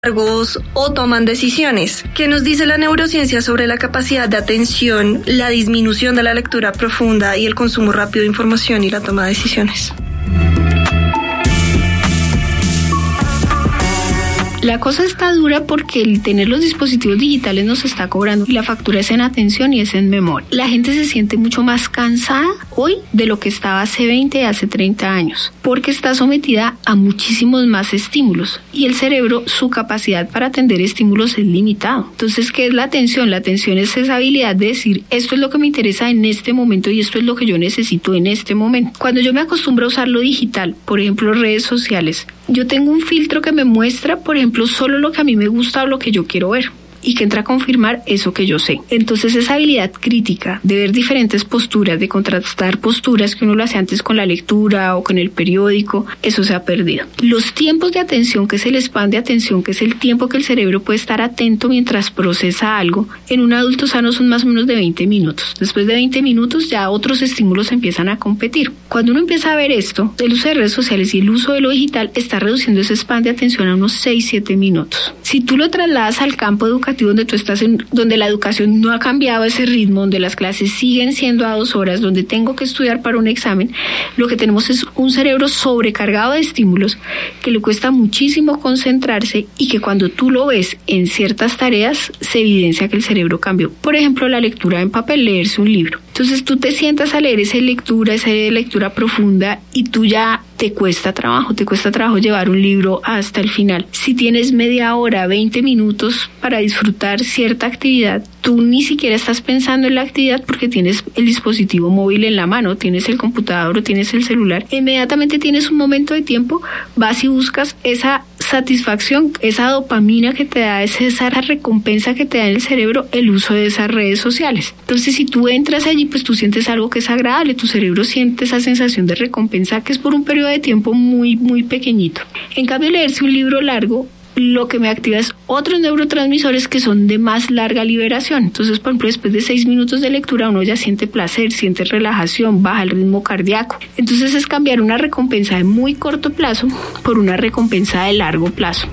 largos o toman decisiones. ¿Qué nos dice la neurociencia sobre la capacidad de atención, la disminución de la lectura profunda y el consumo rápido de información y la toma de decisiones? La cosa está dura porque el tener los dispositivos digitales nos está cobrando y la factura es en atención y es en memoria. La gente se siente mucho más cansada hoy de lo que estaba hace 20 y hace 30 años porque está sometida a muchísimos más estímulos y el cerebro, su capacidad para atender estímulos es limitado. Entonces, ¿qué es la atención? La atención es esa habilidad de decir esto es lo que me interesa en este momento y esto es lo que yo necesito en este momento. Cuando yo me acostumbro a usar lo digital, por ejemplo redes sociales, yo tengo un filtro que me muestra, por ejemplo, solo lo que a mí me gusta o lo que yo quiero ver y que entra a confirmar eso que yo sé. Entonces esa habilidad crítica de ver diferentes posturas, de contrastar posturas que uno lo hace antes con la lectura o con el periódico, eso se ha perdido. Los tiempos de atención, que es el span de atención, que es el tiempo que el cerebro puede estar atento mientras procesa algo, en un adulto sano son más o menos de 20 minutos. Después de 20 minutos ya otros estímulos empiezan a competir. Cuando uno empieza a ver esto, el uso de redes sociales y el uso de lo digital está reduciendo ese span de atención a unos 6-7 minutos. Si tú lo trasladas al campo educativo donde tú estás, donde la educación no ha cambiado ese ritmo, donde las clases siguen siendo a 2 horas, donde tengo que estudiar para un examen, lo que tenemos es un cerebro sobrecargado de estímulos que le cuesta muchísimo concentrarse y que cuando tú lo ves en ciertas tareas se evidencia que el cerebro cambió. Por ejemplo, la lectura en papel, leerse un libro. Entonces tú te sientas a leer esa lectura profunda y tú ya te cuesta trabajo llevar un libro hasta el final. Si tienes media hora, 20 minutos para disfrutar cierta actividad, tú ni siquiera estás pensando en la actividad porque tienes el dispositivo móvil en la mano, tienes el computador o tienes el celular. Inmediatamente tienes un momento de tiempo, vas y buscas esa satisfacción, esa dopamina que te da, esa recompensa que te da en el cerebro el uso de esas redes sociales. Entonces, si tú entras allí, pues tú sientes algo que es agradable, tu cerebro siente esa sensación de recompensa que es por un periodo de tiempo muy, muy pequeñito. En cambio, leerse un libro largo, lo que me activa es otros neurotransmisores que son de más larga liberación. Entonces, por ejemplo, después de 6 minutos de lectura uno ya siente placer, siente relajación, baja el ritmo cardíaco. Entonces es cambiar una recompensa de muy corto plazo por una recompensa de largo plazo.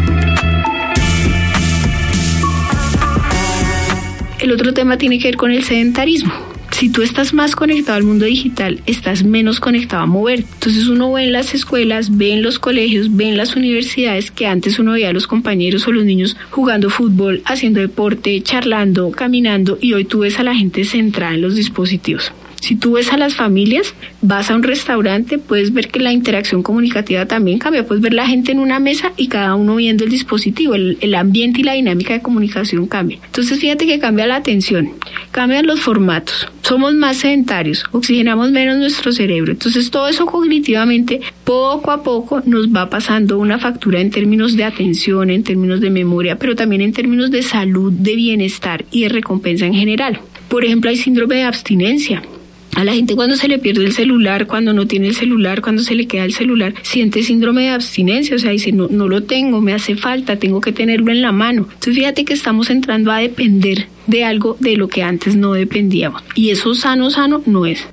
El otro tema tiene que ver con el sedentarismo. Si tú estás más conectado al mundo digital, estás menos conectado a mover. Entonces uno ve en las escuelas, ve en los colegios, ve en las universidades que antes uno veía a los compañeros o los niños jugando fútbol, haciendo deporte, charlando, caminando, y hoy tú ves a la gente centrada en los dispositivos. Si tú ves a las familias, vas a un restaurante, puedes ver que la interacción comunicativa también cambia. Puedes ver la gente en una mesa y cada uno viendo el dispositivo. El ambiente y la dinámica de comunicación cambia. Entonces fíjate que cambia la atención, cambian los formatos, somos más sedentarios, oxigenamos menos nuestro cerebro. Entonces todo eso cognitivamente, poco a poco, nos va pasando una factura en términos de atención, en términos de memoria, pero también en términos de salud, de bienestar y de recompensa en general. Por ejemplo, hay síndrome de abstinencia. A la gente cuando se le pierde el celular, cuando no tiene el celular, cuando se le queda el celular, siente síndrome de abstinencia, o sea, dice, no lo tengo, me hace falta, tengo que tenerlo en la mano. Entonces fíjate que estamos entrando a depender de algo de lo que antes no dependíamos. Y eso sano no es.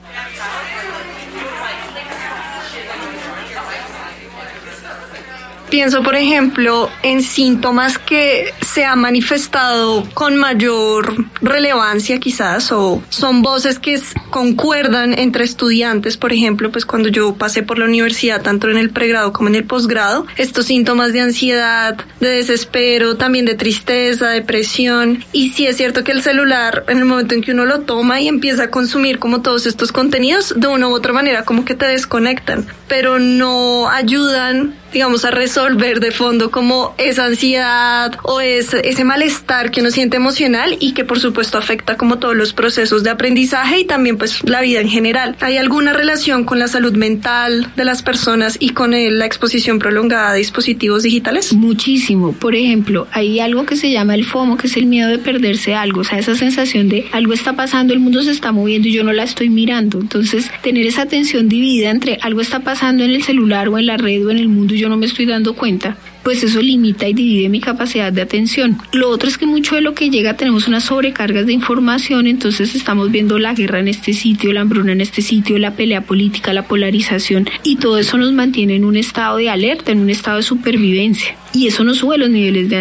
Pienso, por ejemplo, en síntomas que se han manifestado con mayor relevancia quizás, o son voces que concuerdan entre estudiantes. Por ejemplo, pues cuando yo pasé por la universidad, tanto en el pregrado como en el posgrado, estos síntomas de ansiedad, de desespero, también de tristeza, depresión. Y sí es cierto que el celular, en el momento en que uno lo toma y empieza a consumir como todos estos contenidos, de una u otra manera como que te desconectan, pero no ayudan, digamos, a resolver de fondo como esa ansiedad o ese malestar que uno siente emocional y que por supuesto afecta como todos los procesos de aprendizaje y también pues la vida en general. ¿Hay alguna relación con la salud mental de las personas y con la exposición prolongada a dispositivos digitales? Muchísimo. Por ejemplo, hay algo que se llama el FOMO, que es el miedo de perderse algo, o sea, esa sensación de algo está pasando, el mundo se está moviendo y yo no la estoy mirando. Entonces, tener esa atención dividida entre algo está pasando en el celular o en la red o en el mundo, yo no me estoy dando cuenta, pues eso limita y divide mi capacidad de atención. Lo otro es que mucho de lo que llega tenemos unas sobrecargas de información, entonces estamos viendo la guerra en este sitio, la hambruna en este sitio, la pelea política, la polarización, y todo eso nos mantiene en un estado de alerta, en un estado de supervivencia, y eso nos sube los niveles de